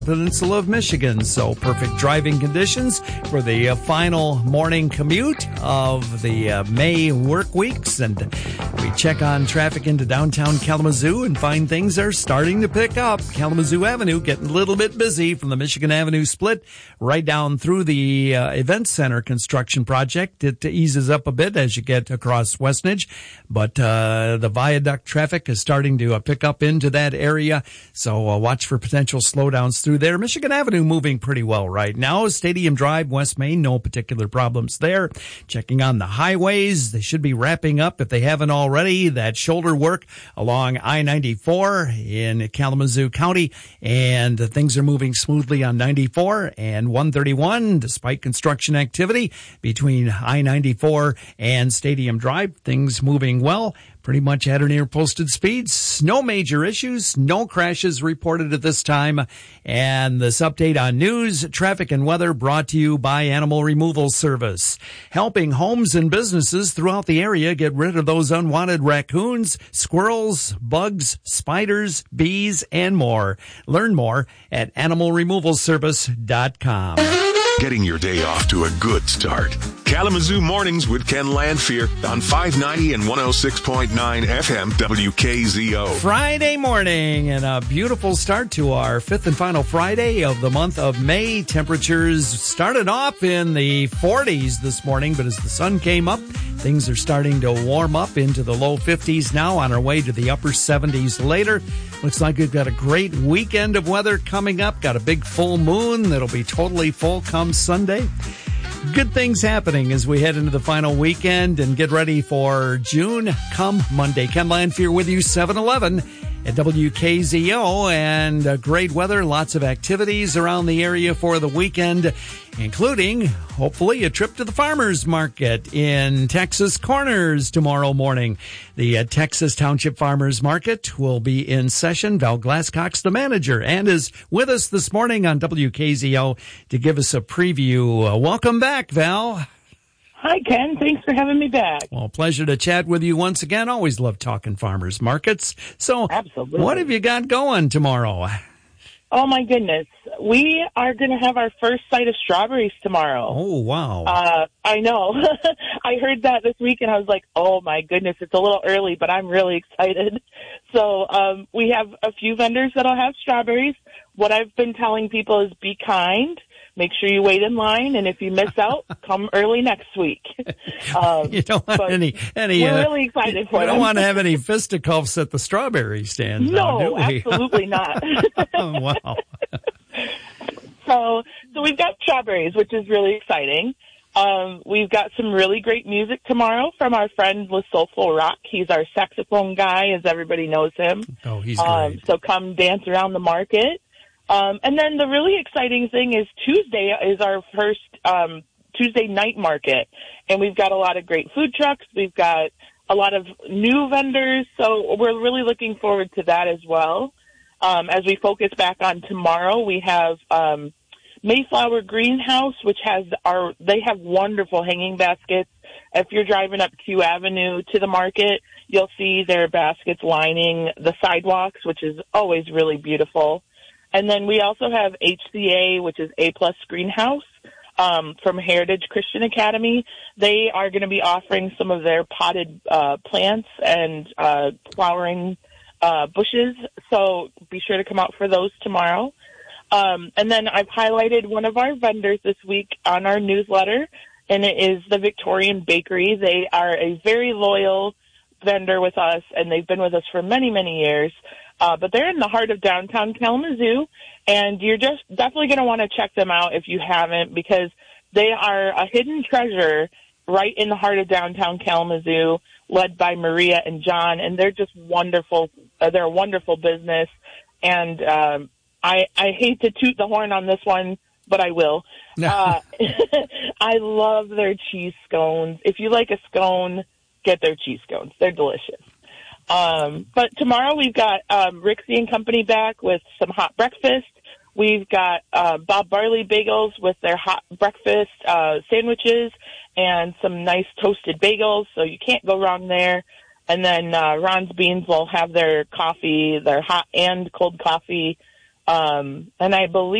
Peninsula of Michigan, so perfect driving conditions for the final morning commute of the May work weeks. And we check on traffic into downtown Kalamazoo and find things are starting to pick up. Kalamazoo Avenue getting a little bit busy from the Michigan Avenue split right down through the Event Center construction project. It eases up a bit as you get across Westnedge, but the viaduct traffic is starting to pick up into that area, so watch for potential slowdowns through there. Michigan Avenue moving pretty well right now. Stadium Drive, West Main, no particular problems there. Checking on the highways, they should be wrapping up if they haven't already. That shoulder work along I-94 in Kalamazoo County, and things are moving smoothly on 94 and 131 despite construction activity between I-94 and Stadium Drive. Things moving well. Pretty much at or near posted speeds. No major issues. No crashes reported at this time. And this update on news, traffic, and weather brought to you by Animal Removal Service. Helping homes and businesses throughout the area get rid of those unwanted raccoons, squirrels, bugs, spiders, bees, and more. Learn more at animalremovalservice.com. Getting your day off to a good start. Kalamazoo Mornings with Ken Landfear on 590 and 106.9 FM WKZO. Friday morning and a beautiful start to our fifth and final Friday of the month of May. Temperatures started off in the 40s this morning, but as the sun came up, things are starting to warm up into the low 50s now, on our way to the upper 70s later. Looks like we've got a great weekend of weather coming up. Got a big full moon that'll be totally full come Sunday. Good things happening as we head into the final weekend and get ready for June come Monday. Ken Landfear with you, 7-Eleven at WKZO, and great weather, lots of activities around the area for the weekend, including, hopefully, a trip to the farmers market in Texas Corners tomorrow morning. The Texas Township Farmers Market will be in session. Val Glasscock's the manager and is with us this morning on WKZO to give us a preview. Welcome back, Val. Hi, Ken. Thanks for having me back. Well, pleasure to chat with you once again. Always love talking farmers markets. So, absolutely. What have you got going tomorrow? Oh, my goodness. We are going to have our first sight of strawberries tomorrow. Oh, wow. I know. I heard that this week, and I was like, oh, my goodness, it's a little early, but I'm really excited. So we have a few vendors that'll have strawberries. What I've been telling people is be kind. Make sure you wait in line, and if you miss out, come early next week. You don't want any we're really excited for you them. don't want to have any fisticuffs at the strawberry stand. No, now, do we? Absolutely not. Oh, wow. So we've got strawberries, which is really exciting. We've got some really great music tomorrow from our friend with Soulful Rock. He's our saxophone guy, as everybody knows him. Oh, he's great. So come dance around the market. And then the really exciting thing is Tuesday is our first Tuesday night market, and we've got a lot of great food trucks. We've got a lot of new vendors, so we're really looking forward to that as well. As we focus back on tomorrow, we have Mayflower Greenhouse, which they have wonderful hanging baskets. If you're driving up Q Avenue to the market, you'll see their baskets lining the sidewalks, which is always really beautiful. And then we also have HCA, which is A-Plus Greenhouse, from Heritage Christian Academy. They are going to be offering some of their potted plants and flowering bushes, so be sure to come out for those tomorrow. And then I've highlighted one of our vendors this week on our newsletter, and it is the Victorian Bakery. They are a very loyal vendor with us, and they've been with us for many, many years. But they're in the heart of downtown Kalamazoo, and you're just definitely going to want to check them out if you haven't, because they are a hidden treasure right in the heart of downtown Kalamazoo, led by Maria and John, and they're just wonderful. They're a wonderful business, and I hate to toot the horn on this one, but I will. I love their cheese scones. If you like a scone, get their cheese scones. They're delicious. But tomorrow we've got Rixie and Company back with some hot breakfast. We've got Bob Barley Bagels with their hot breakfast sandwiches and some nice toasted bagels, so you can't go wrong there. And then Ron's Beans will have their coffee, their hot and cold coffee And I believe